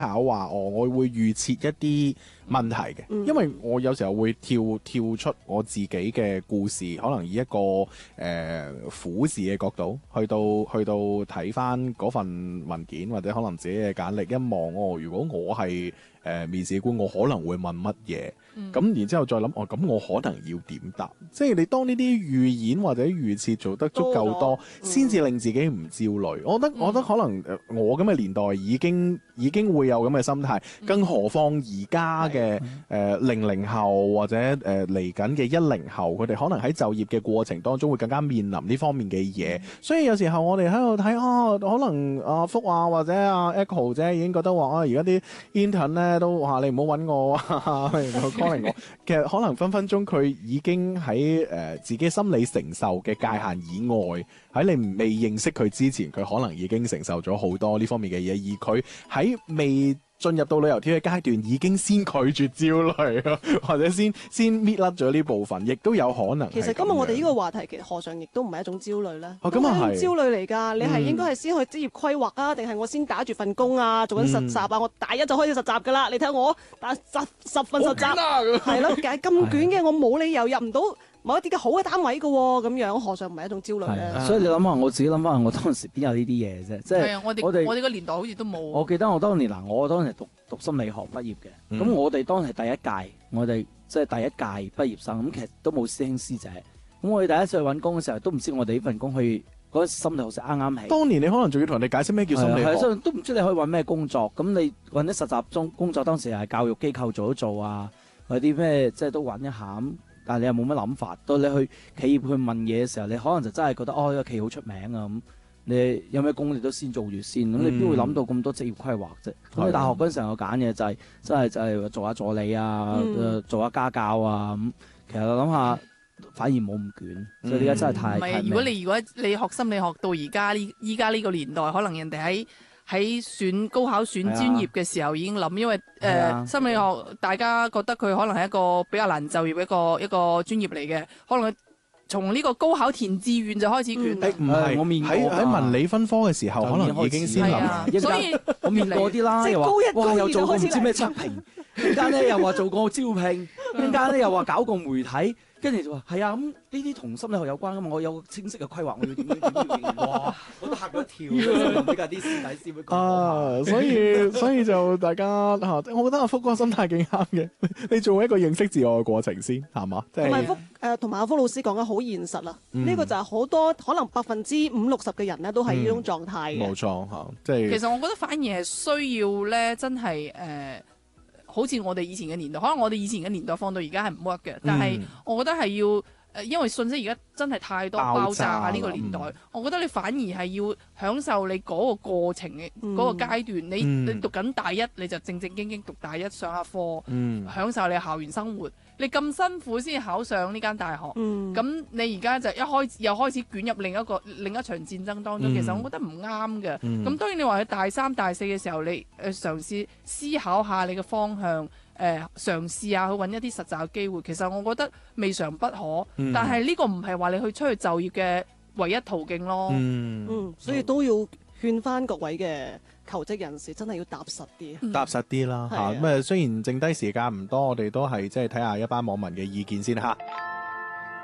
考話我會預設一啲問題嘅，因為我有時候會跳出我自己嘅故事，可能以一個苦事嘅角度去到睇翻嗰份文件，或者可能自己嘅簡歷一望，如果我係面試官，我可能會問乜嘢，咁然之後再諗，咁我可能要點答？即係你當呢啲預演或者預設做得足夠多，先至令自己唔焦慮。我覺得可能我咁嘅年代已經會有咁嘅心態，更何況而家嘅00後或者嚟緊嘅10後，佢哋可能喺就業嘅過程當中會更加面臨呢方面嘅嘢，所以有時候我哋喺度睇可能阿福啊或者阿 Echo 姐已經覺得話而家啲 intern 咧都話你唔好揾我啊，calling 我，其實可能分分鐘佢已經喺自己心理承受嘅界限以外，喺你未認識佢之前，佢可能已經承受咗好多呢方面嘅嘢，而佢喺未進入到旅遊貼嘅階段，已經先拒絕焦慮咯，或者先搣甩咗呢部分，亦都有可能。 其實今日我哋呢個話題其實何嘗亦都唔係一種焦慮咧？ 咁係焦慮嚟㗎，你係應該係先去職業規劃啊，定係我先打住份工啊，做緊實習啊？我大一就開始實習㗎啦，你睇我打10份實習，係咯，咁捲嘅，我冇理由入唔到某一啲嘅好嘅單位嘅喎，咁樣何嘗唔係一種焦慮咧？ 所以你諗下，我自己諗翻，我當時邊有呢啲嘢啫？即係我哋個年代好似都冇。 我記得我當年我當時讀心理學畢業嘅，咁我哋當時第一屆，我哋即係第一屆畢業生，咁其實都冇師兄師姐，咁我哋第一次去揾工嘅時候，都唔知我哋呢份工去嗰陣心理學先啱起。 當年你可能仲要同人哋解釋咩叫心理學， 都唔知你可以揾咩工作，咁你揾啲實習工作，當時係教育機構做啊，或者啲咩即係都揾一下咁。但係你又冇乜諗法，到你去企業去問嘢嘅時候，你可能就真係覺得呢個企業好出名啊咁，你有咩工你都先做住先，咁你邊會諗到咁多職業規劃啫？咁你大學嗰陣時候我揀嘅就係真係就係做下助理啊，做下家教啊咁。其實我諗下反而冇咁捲，所以而家真係太唔係。如果你學心理學到而家依家呢個年代，可能人哋喺選高考選專業嘅時候已經諗，因為心理學大家覺得佢可能係一個比較難就業一個專業嚟嘅，可能從呢個高考填志願就開始捲。 唔係，我面喺文理分科嘅時候，可能已經先諗。 所以我面過啲啦，又話哇又做過唔知咩測評，陣間咧又話做過招聘，陣間咧又話搞過媒體。跟住就話係啊，咁呢啲同心理學有關噶嘛，我有個清晰嘅規劃，我要點哇！我都嚇咗一跳，比較啲師弟先會講。 所以就大家我覺得阿福哥心態幾啱嘅，你做一個認識自我嘅過程先，係嘛？ 同埋阿福老師講得好現實啦，呢個就係好多可能50%-60%嘅人咧都係呢種狀態嘅。 冇錯嚇，即係。其實我覺得反而係需要咧，真係好似我哋以前嘅年代，可能我哋以前嘅年代放到而家係唔 work 嘅，但係我覺得係要因為信息而家真係太多爆炸呢個年代，我覺得你反而係要享受你嗰個過程嘅嗰個階段。你讀緊大一，你就正正經經讀大一上下課，享受你校園生活。你咁辛苦先考上呢間大學，咁你而家就又開始捲入另一場戰爭當中。其實我覺得唔啱嘅。咁當然你話喺大3、大4嘅時候，你嘗試思考下你嘅方向，嘗試下去揾一啲實習嘅機會。其實我覺得未嘗不可，但係呢個唔係話你去出去就業嘅唯一途徑咯。 所以都要勸翻各位嘅求職人士，真係要踏實啲， 踏實啲啦嚇。咁雖然剩低時間唔多，我哋都係即係睇下一班網民嘅意見先嚇。